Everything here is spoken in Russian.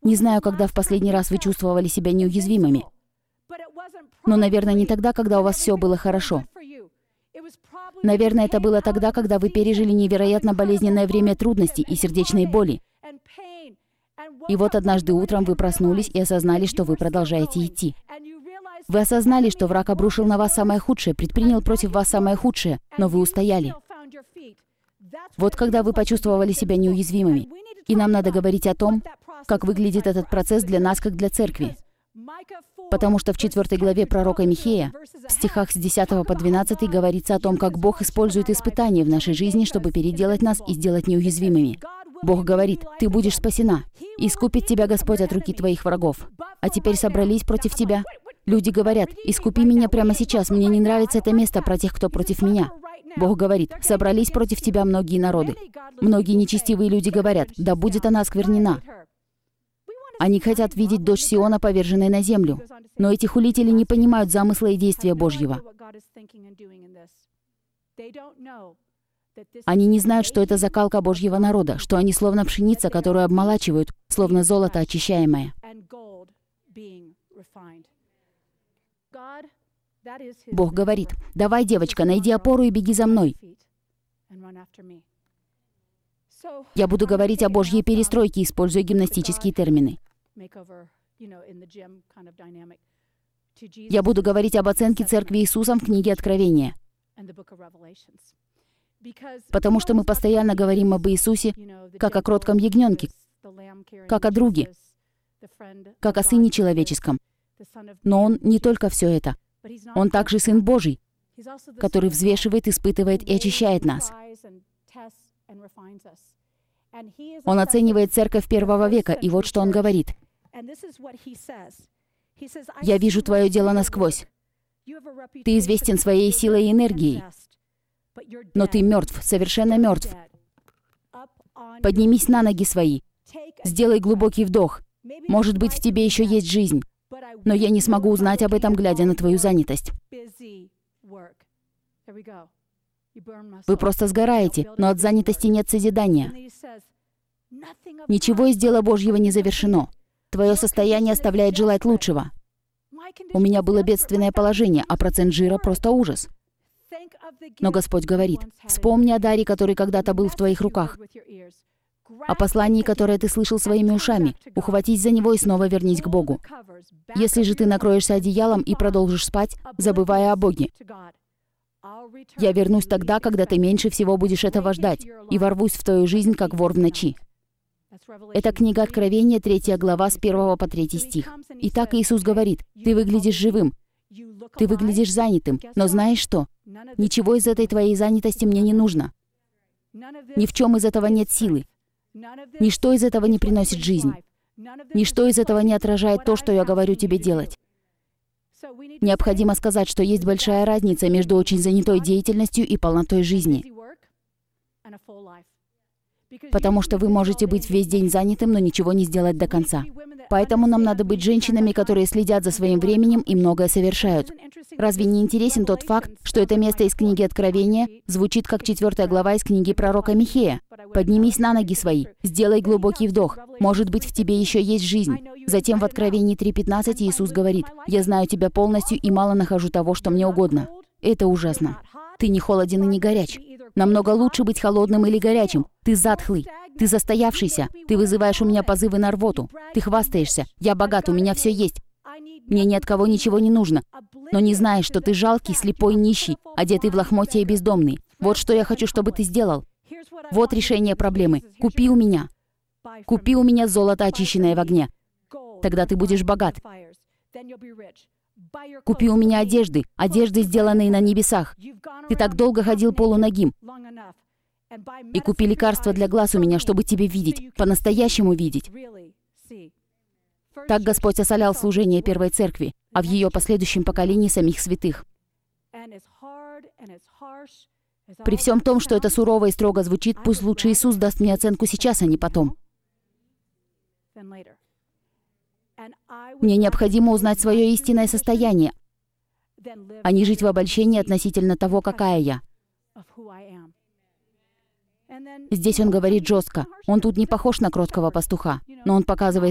Не знаю, когда в последний раз вы чувствовали себя неуязвимыми. Но, наверное, не тогда, когда у вас все было хорошо. Наверное, это было тогда, когда вы пережили невероятно болезненное время трудностей и сердечной боли. И вот однажды утром вы проснулись и осознали, что вы продолжаете идти. Вы осознали, что враг обрушил на вас самое худшее, предпринял против вас самое худшее, но вы устояли. Вот когда вы почувствовали себя неуязвимыми. И нам надо говорить о том, как выглядит этот процесс для нас, как для церкви. Потому что в 4 главе пророка Михея, в стихах с 10 по 12 говорится о том, как Бог использует испытания в нашей жизни, чтобы переделать нас и сделать неуязвимыми. Бог говорит: «Ты будешь спасена. Искупит тебя Господь от руки твоих врагов». А теперь собрались против тебя. Люди говорят: «Искупи меня прямо сейчас, мне не нравится это место про тех, кто против меня». Бог говорит: «Собрались против тебя многие народы». Многие нечестивые люди говорят: «Да будет она осквернена». Они хотят видеть дочь Сиона, поверженной на землю. Но эти хулители не понимают замысла и действия Божьего. Они не знают, что это закалка Божьего народа, что они словно пшеница, которую обмолачивают, словно золото очищаемое. Бог говорит: «Давай, девочка, найди опору и беги за мной». Я буду говорить о Божьей перестройке, используя гимнастические термины. Я буду говорить об оценке Церкви Иисусом в книге Откровения. Потому что мы постоянно говорим об Иисусе как о кротком ягненке, как о друге, как о Сыне Человеческом. Но Он не только все это. Он также Сын Божий, который взвешивает, испытывает и очищает нас. Он оценивает церковь первого века, и вот что Он говорит: «Я вижу твое дело насквозь. Ты известен своей силой и энергией, но ты мертв, совершенно мертв. Поднимись на ноги свои, сделай глубокий вдох. Может быть, в тебе еще есть жизнь, но я не смогу узнать об этом, глядя на твою занятость. Вы просто сгораете, но от занятости нет созидания. Ничего из дела Божьего не завершено. Твое состояние оставляет желать лучшего. У меня было бедственное положение, а процент жира просто ужас. Но Господь говорит: вспомни о даре, который когда-то был в твоих руках, о послании, которое ты слышал своими ушами. Ухватись за него и снова вернись к Богу. Если же ты накроешься одеялом и продолжишь спать, забывая о Боге, я вернусь тогда, когда ты меньше всего будешь этого ждать, и ворвусь в твою жизнь, как вор в ночи». Это книга Откровения, 3 глава, с 1 по 3 стих. Итак, Иисус говорит: «Ты выглядишь живым, ты выглядишь занятым, но знаешь что? Ничего из этой твоей занятости мне не нужно. Ни в чем из этого нет силы. Ничто из этого не приносит жизнь. Ничто из этого не отражает то, что я говорю тебе делать». Необходимо сказать, что есть большая разница между очень занятой деятельностью и полнотой жизни. Потому что вы можете быть весь день занятым, но ничего не сделать до конца. Поэтому нам надо быть женщинами, которые следят за своим временем и многое совершают. Разве не интересен тот факт, что это место из книги Откровения звучит как 4 глава из книги пророка Михея? «Поднимись на ноги свои, сделай глубокий вдох. Может быть, в тебе еще есть жизнь». Затем в Откровении 3:15 Иисус говорит: «Я знаю тебя полностью и мало нахожу того, что мне угодно». Это ужасно. Ты не холоден и не горяч. Намного лучше быть холодным или горячим. Ты затхлый, ты застоявшийся, ты вызываешь у меня позывы на рвоту. Ты хвастаешься: «Я богат, у меня все есть. Мне ни от кого ничего не нужно». Но не знаешь, что ты жалкий, слепой, нищий, одетый в лохмотья и бездомный. Вот что я хочу, чтобы ты сделал. Вот решение проблемы. Купи у меня. Купи у меня золото, очищенное в огне. Тогда ты будешь богат. Купи у меня одежды, сделанные на небесах. Ты так долго ходил полуногим. И купи лекарства для глаз у меня, чтобы тебе видеть, по-настоящему видеть. Так Господь осолял служение первой церкви, а в ее последующем поколении самих святых. При всем том, что это сурово и строго звучит, пусть лучше Иисус даст мне оценку сейчас, а не потом. Мне необходимо узнать свое истинное состояние, а не жить в обольщении относительно того, какая я. Здесь он говорит жестко. Он тут не похож на кроткого пастуха, но он показывает